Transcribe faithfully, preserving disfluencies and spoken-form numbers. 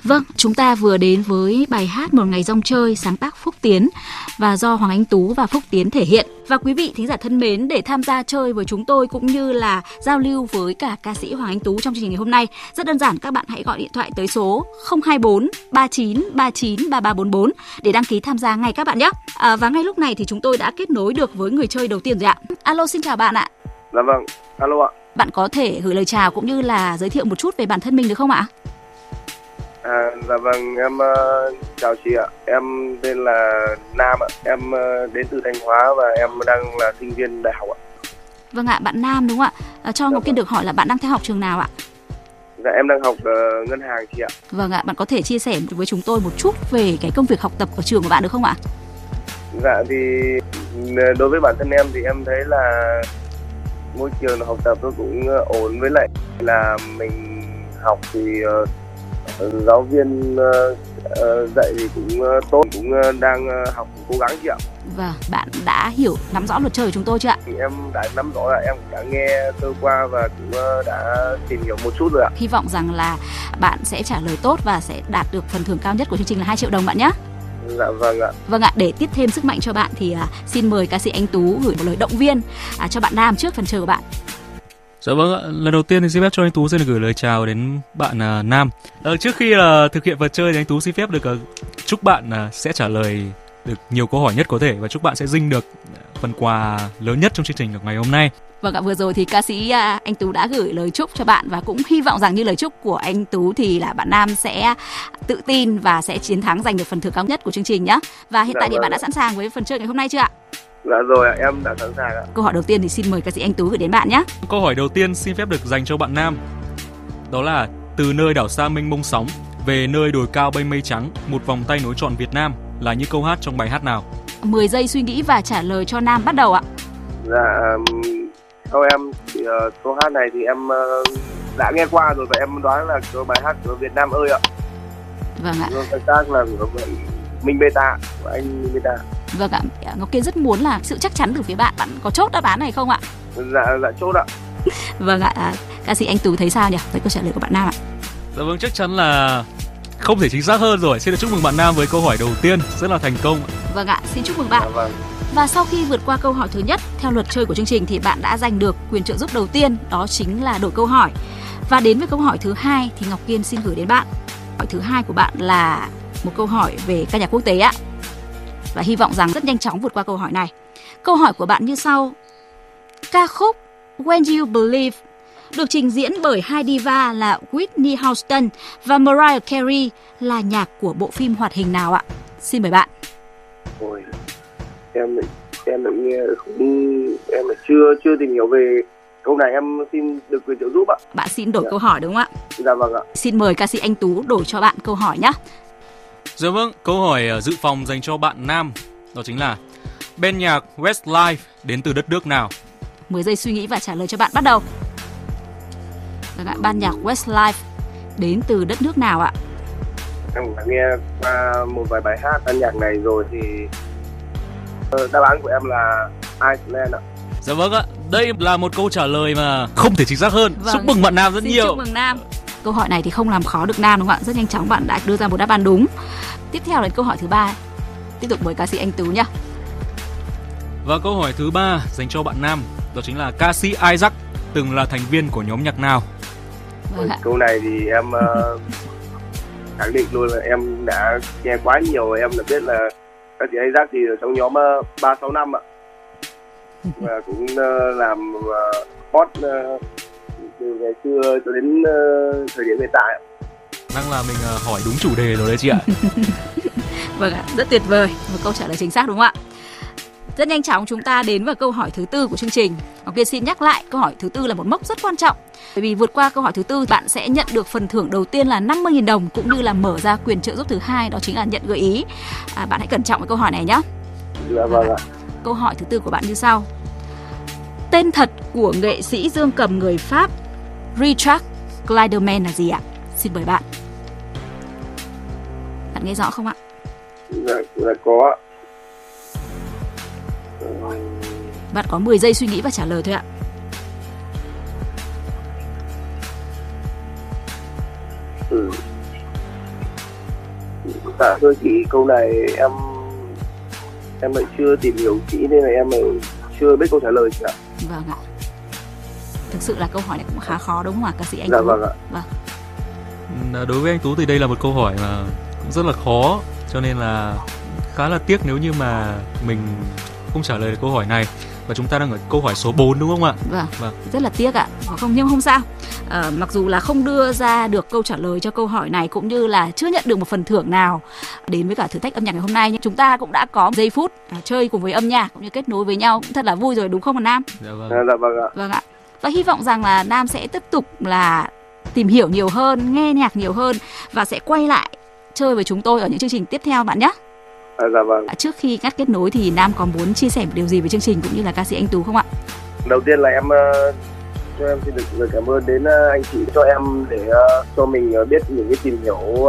Vâng, chúng ta vừa đến với bài hát Một Ngày Rong Chơi sáng tác Phúc Tiến và do Hoàng Anh Tú và Phúc Tiến thể hiện. Và quý vị thính giả thân mến, để tham gia chơi với chúng tôi cũng như là giao lưu với cả ca sĩ Hoàng Anh Tú trong chương trình ngày hôm nay, rất đơn giản, các bạn hãy gọi điện thoại tới số không hai bốn ba chín ba chín ba ba bốn bốn để đăng ký tham gia ngay các bạn nhé. À, và ngay lúc này thì chúng tôi đã kết nối được với người chơi đầu tiên rồi ạ. Alo, xin chào bạn ạ. Dạ vâng, alo ạ. Bạn có thể gửi lời chào cũng như là giới thiệu một chút về bản thân mình được không ạ? À, dạ vâng, em uh, chào chị ạ. Em tên là Nam ạ. Em uh, đến từ Thanh Hóa và em đang là sinh viên đại học ạ. Vâng ạ, bạn Nam đúng không ạ? À, cho dạ Ngọc Kiên được hỏi là bạn đang theo học trường nào ạ? Dạ em đang học uh, ngân hàng chị ạ. Vâng ạ, bạn có thể chia sẻ với chúng tôi một chút về cái công việc học tập ở trường của bạn được không ạ? Dạ thì đối với bản thân em thì em thấy là môi trường học tập nó cũng ổn, với lại là mình học thì uh, giáo viên uh, uh, dạy thì cũng uh, tốt, cũng uh, đang uh, học cố gắng chị ạ. Vâng, bạn đã hiểu nắm rõ luật chơi của chúng tôi chưa ạ? Thì em đã nắm rõ, là em cũng đã nghe sơ qua và cũng uh, đã tìm hiểu một chút rồi ạ. Hy vọng rằng là bạn sẽ trả lời tốt và sẽ đạt được phần thưởng cao nhất của chương trình là hai triệu đồng bạn nhé. Dạ vâng ạ. Vâng ạ, để tiếp thêm sức mạnh cho bạn thì uh, xin mời ca sĩ Anh Tú gửi một lời động viên uh, cho bạn Nam trước phần chơi của bạn. Dạ vâng ạ, lần đầu tiên thì xin phép cho anh Tú xin được gửi lời chào đến bạn uh, Nam. Uh, trước khi uh, thực hiện phần chơi thì anh Tú xin phép được uh, chúc bạn uh, sẽ trả lời được nhiều câu hỏi nhất có thể và chúc bạn sẽ dinh được phần quà lớn nhất trong chương trình ngày hôm nay. Vâng ạ, vừa rồi thì ca sĩ uh, anh Tú đã gửi lời chúc cho bạn và cũng hy vọng rằng như lời chúc của anh Tú thì là bạn Nam sẽ tự tin và sẽ chiến thắng, giành được phần thưởng cao nhất của chương trình nhé. Và hiện dạ tại thì vâng. bạn đã sẵn sàng với phần chơi ngày hôm nay chưa ạ? Dạ rồi ạ, em đã sẵn sàng ạ. Câu hỏi đầu tiên thì xin mời ca sĩ Anh Tú gửi đến bạn nhé. Câu hỏi đầu tiên xin phép được dành cho bạn Nam. Đó là từ nơi đảo xa mênh mông sóng về nơi đồi cao bay mây trắng, một vòng tay nối trọn Việt Nam là những câu hát trong bài hát nào? mười giây suy nghĩ và trả lời cho Nam bắt đầu ạ. Dạ, theo em thì uh, câu hát này thì em uh, đã nghe qua rồi và em đoán là cái bài hát của Việt Nam ơi ạ. Vâng ạ. Rồi sáng tác là của Minh Beta, của anh Minh Beta. Vâng ạ, Ngọc Kiên rất muốn là sự chắc chắn từ phía bạn. Bạn có chốt đáp án này không ạ? Dạ, dạ chốt ạ. Vâng ạ, à, ca sĩ Anh Tú thấy sao nhỉ? Với câu trả lời của bạn Nam ạ. Dạ vâng, chắc chắn là không thể chính xác hơn rồi. Xin được chúc mừng bạn Nam với câu hỏi đầu tiên rất là thành công. Vâng ạ, xin chúc mừng bạn. Dạ vâng. Và sau khi vượt qua câu hỏi thứ nhất, theo luật chơi của chương trình thì bạn đã giành được quyền trợ giúp đầu tiên, đó chính là đổi câu hỏi. Và đến với câu hỏi thứ hai thì Ngọc Kiên xin gửi đến bạn. Hỏi thứ hai của bạn là một câu hỏi về ca nhạc quốc tế ạ. Và hy vọng rằng rất nhanh chóng vượt qua câu hỏi này. Câu hỏi của bạn như sau. Ca khúc When You Believe được trình diễn bởi hai diva là Whitney Houston và Mariah Carey là nhạc của bộ phim hoạt hình nào ạ? Xin mời bạn. Ôi, em em lại nghe không, em lại chưa chưa tìm hiểu về câu này, em xin được quyền trợ giúp ạ. Bạn xin đổi dạ. câu hỏi đúng không ạ? Dạ vâng ạ. Xin mời ca sĩ Anh Tú đổi cho bạn câu hỏi nhé. Dạ vâng, câu hỏi dự phòng dành cho bạn Nam đó chính là band nhạc Westlife đến từ đất nước nào? mười giây suy nghĩ và trả lời cho bạn bắt đầu. Vâng ạ, ban nhạc Westlife đến từ đất nước nào ạ? Em đã nghe qua một vài bài hát ban nhạc này rồi thì đáp án của em là Iceland ạ. Dạ vâng ạ, đây là một câu trả lời mà không thể chính xác hơn. Vâng. Chúc mừng bạn Nam rất Xin nhiều. Chúc mừng Nam. Câu hỏi này thì không làm khó được Nam đúng không ạ? Rất nhanh chóng bạn đã đưa ra một đáp án đúng. Tiếp theo là câu hỏi thứ ba. Tiếp tục mời ca sĩ Anh Tú nhé. Và câu hỏi thứ ba dành cho bạn Nam, đó chính là ca sĩ Isaac từng là thành viên của nhóm nhạc nào? Vâng ạ. Câu này thì em uh, khẳng định luôn là em đã nghe quá nhiều, em đã biết là ca sĩ Isaac thì ở trong nhóm uh, ba sáu năm ạ. Và cũng uh, làm uh, hot uh, từ ngày xưa cho đến uh, thời điểm hiện tại. Đang là mình uh, hỏi đúng chủ đề rồi đấy chị ạ. Vâng ạ, rất tuyệt vời. Một câu trả lời chính xác đúng không ạ? Rất nhanh chóng chúng ta đến vào câu hỏi thứ tư của chương trình. Ngọc Kiên xin nhắc lại, câu hỏi thứ tư là một mốc rất quan trọng. Bởi vì vượt qua câu hỏi thứ tư, bạn sẽ nhận được phần thưởng đầu tiên là năm mươi nghìn đồng cũng như là mở ra quyền trợ giúp thứ hai, đó chính là nhận gợi ý. À, bạn hãy cẩn trọng với câu hỏi này nhé. Dạ vâng ạ. Câu hỏi thứ tư của bạn như sau. Tên thật của nghệ sĩ dương cầm người Pháp Richard Clayderman là gì ạ? Xin mời bạn. Bạn nghe rõ không ạ? Dạ, dạ có. Bạn có mười giây suy nghĩ và trả lời thôi ạ. Ừ. Dạ thưa chị, câu này em em lại chưa tìm hiểu kỹ nên là em lại chưa biết câu trả lời chị ạ. Vâng ạ. Thực sự là câu hỏi này cũng khá khó đúng không ạ, ca sĩ Anh Tú? Dạ vâng ạ. Vâng. Đối với anh Tú thì đây là một câu hỏi mà cũng rất là khó, cho nên là khá là tiếc nếu như mà mình không trả lời được câu hỏi này. Và chúng ta đang ở câu hỏi số bốn đúng không ạ? Vâng, vâng. Rất là tiếc ạ. Không, nhưng không sao. À, mặc dù là không đưa ra được câu trả lời cho câu hỏi này, cũng như là chưa nhận được một phần thưởng nào đến với cả thử thách âm nhạc ngày hôm nay, nhưng chúng ta cũng đã có giây phút à, chơi cùng với âm nhạc cũng như kết nối với nhau cũng thật là vui rồi đúng không ạ Nam? Dạ vâng. Dạ vâng ạ. Vâng ạ. Và hy vọng rằng là Nam sẽ tiếp tục là tìm hiểu nhiều hơn, nghe nhạc nhiều hơn và sẽ quay lại chơi với chúng tôi ở những chương trình tiếp theo bạn nhé. À, dạ vâng. Trước khi ngắt kết nối thì Nam có muốn chia sẻ điều gì với chương trình cũng như là ca sĩ Anh Tú không ạ? Đầu tiên là em uh, cho em xin được lời cảm ơn đến uh, anh chị cho em để uh, cho mình uh, biết những cái tìm hiểu uh,